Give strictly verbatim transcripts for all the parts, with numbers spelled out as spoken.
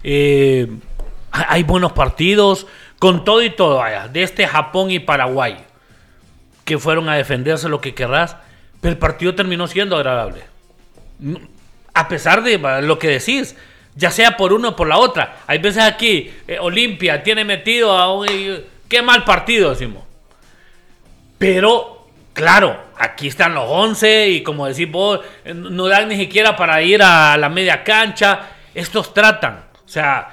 Eh, hay buenos partidos, con todo y todo, vaya, de este Japón y Paraguay, que fueron a defenderse lo que querrás, pero el partido terminó siendo agradable. A pesar de lo que decís, ya sea por uno o por la otra. Hay veces aquí, eh, Olimpia tiene metido a un... Qué mal partido, decimos. Pero, claro, aquí están los once y como decís vos, no dan ni siquiera para ir a la media cancha. Estos tratan. O sea,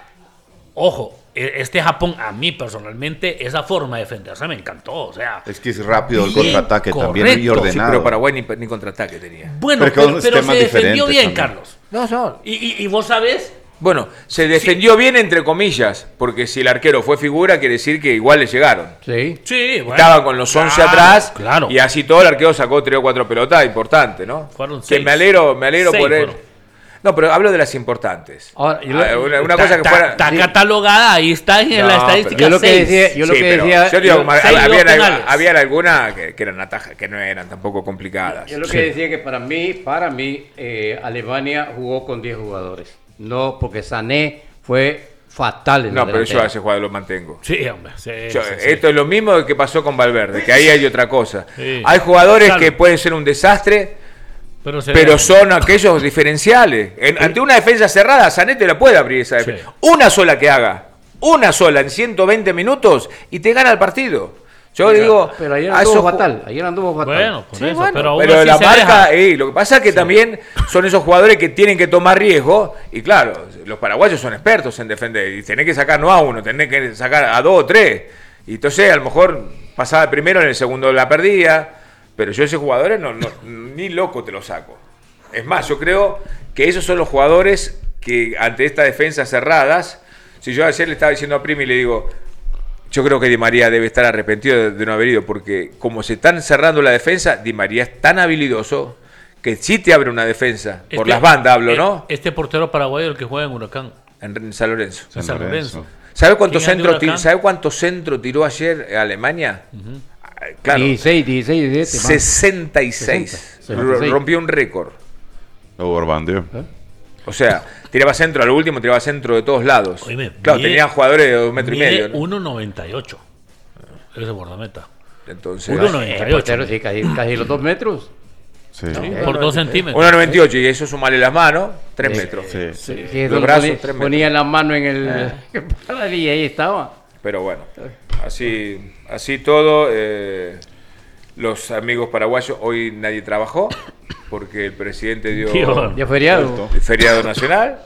ojo, este Japón, a mí personalmente, esa forma de defenderse me encantó. O sea, es que es rápido el contraataque también y ordenado. Sí, pero Paraguay ni, ni contraataque tenía. Bueno, pero, pero, pero se defendió bien, también. Carlos. No, no. Y, y, y vos sabés... Bueno, se defendió sí. bien entre comillas, porque si el arquero fue figura, quiere decir que igual le llegaron. Sí, sí, bueno. Estaba con los once claro, atrás, claro. Y así todo el arquero sacó tres o cuatro pelotas importantes, ¿no? Fueron que seis. me alegro, me alegro seis por él. Fueron. No, pero hablo de las importantes. Ahora, yo lo, una una ta, cosa que ta, fuera... Está sí. catalogada, ahí está en no, la estadística. Yo lo que seis. decía... Yo lo sí, que decía yo digo, yo, había, había, había algunas que, que eran atajas, que no eran tampoco complicadas. Yo lo que sí. decía que para mí, para mí, eh, Alemania jugó con diez jugadores. No, porque Sané fue fatal en No, la pero delantera. yo a ese jugador lo mantengo. Sí, hombre. Sí, yo, sí, esto sí. es lo mismo que pasó con Valverde, que ahí hay otra cosa. Sí. Hay jugadores claro. que pueden ser un desastre, pero, pero son aquellos diferenciales. En, sí. Ante una defensa cerrada, Sané te la puede abrir esa defensa. Sí. Una sola que haga, una sola en ciento veinte minutos y te gana el partido. Yo pero, digo, pero ayer anduvo fatal, ayer anduvo fatal. Bueno, por sí, eso, bueno, pero, pero la marca, eh, lo que pasa es que sí. también son esos jugadores que tienen que tomar riesgo y claro, los paraguayos son expertos en defender y tenés que sacar no a uno, tenés que sacar a dos o tres. Y entonces a lo mejor pasaba el primero, en el segundo la perdía, pero yo esos jugadores no, no, ni loco te los saco. Es más, yo creo que esos son los jugadores que ante estas defensas cerradas, si yo ayer le estaba diciendo a Primi y le digo... Yo creo que Di María debe estar arrepentido de, de no haber ido, porque como se están cerrando la defensa, Di María es tan habilidoso que sí te abre una defensa. Este, por las bandas hablo, ¿no? Este portero paraguayo, el que juega en Huracán. En, en San Lorenzo. En San Lorenzo. ¿Sabe cuánto centro tir, ¿sabe cuánto centro tiró ayer a Alemania? Uh-huh. Claro. dieciséis, dieciséis, diecisiete. sesenta y seis. sesenta, sesenta y seis. Rompió un récord. Lo borbandeó. ¿Eh? O sea, tiraba centro, al último tiraba centro de todos lados. Oíme, claro, mide, tenía jugadores de dos metros y medio. ¿no? uno noventa y ocho. Ese guardameta. Entonces. uno noventa y ocho. Eh, sí, casi, casi los dos metros. Sí. Sí, no, por dos centímetros. uno noventa y ocho y eso sumarle las manos, tres sí, metros. Sí, sí. Sí, los brazos, ponía, tres metros. Ponía la mano en el. Eh. Y ahí estaba. Pero bueno, así, así todo. Eh, los amigos paraguayos, hoy nadie trabajó porque el presidente dio ya feriado. feriado nacional.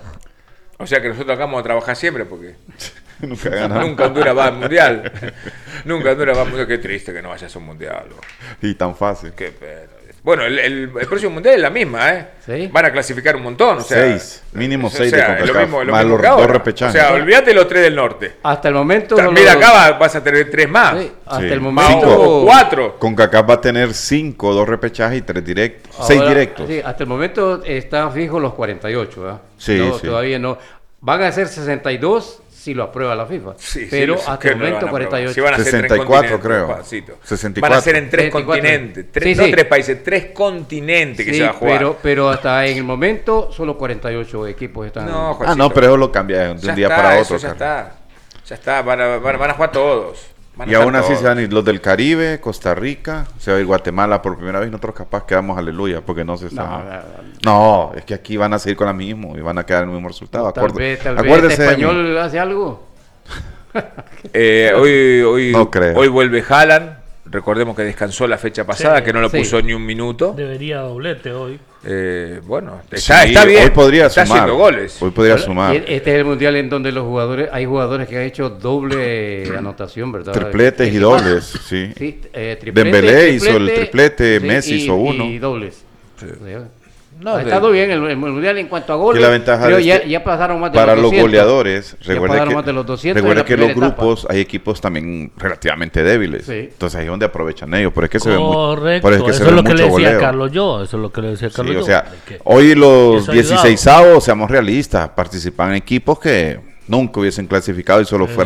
O sea que nosotros acá vamos a trabajar siempre porque nunca ganamos. Nunca Honduras va al mundial. Nunca Honduras va al mundial. Qué triste que no vayas a un mundial. Bro. Y tan fácil. Qué pena. Bueno, el, el, el próximo mundial es la misma, ¿eh? ¿Sí? Van a clasificar un montón, o sea... Seis, mínimo o seis sea, de lo mismo, lo más mismo los que ahora. dos repechajes. O sea, olvídate los tres del norte. Hasta el momento... También los, acá vas a tener tres más. Sí, hasta sí. el momento... Cinco, cuatro. CONCACAF va a tener cinco, dos repechajes y tres directos. Ahora, seis directos. Sí, hasta el momento están fijos los cuarenta y ocho, ¿verdad? Sí, no, sí. Todavía no. Van a ser sesenta y dos si lo aprueba la FIFA. Sí, pero sí, hasta el momento no cuarenta y ocho. Si van a sesenta y cuatro ser creo. sesenta y cuatro. Van a ser en tres sesenta y cuatro. Continentes. Tres, sí, no sí. tres países, tres continentes que sí, se va a jugar. Pero, pero hasta en el momento solo cuarenta y ocho equipos están. No, ah, no, pero eso lo cambia de un ya día está, para otro. Eso ya está. Ya está. Van a, van, van a jugar todos. Y aún así todos. Se van a ir los del Caribe, Costa Rica, se va a ir Guatemala por primera vez. Nosotros capaz quedamos aleluya porque no se está. No, no, no. no, es que aquí van a seguir con la misma y van a quedar el mismo resultado. Tal Acuerde, vez, tal acuérdese vez este español hace algo. eh, hoy hoy, no creo. hoy vuelve Haaland. Recordemos que descansó la fecha pasada, sí, que no lo sí. puso ni un minuto. Debería doblete hoy. Eh, bueno, está, sí, está bien. Hoy podría está sumar. haciendo goles. Hoy podría sumar. Este es el mundial en donde los jugadores, hay jugadores que han hecho doble anotación, ¿verdad? Tripletes y dobles, sí. sí eh, triplete, Dembélé triplete, hizo el triplete, sí, Messi y, hizo uno. Y dobles. Sí. No, ha estado bien el, el mundial en cuanto a goles. La ventaja pero de ya, este, ya pasaron más de para los los doscientos. goleadores, recuerda que, más de los, doscientos recuerda que los etapa. grupos hay equipos también relativamente débiles. Sí. Entonces ahí es donde aprovechan ellos. Por es que se Correcto, ve, por es que eso se es ve lo que mucho le decía goleo. Carlos yo. Eso es lo que le decía Carlos sí, yo. O sea, que, hoy los dieciseisavos, seamos realistas, participan en equipos que nunca hubiesen clasificado y solo fuera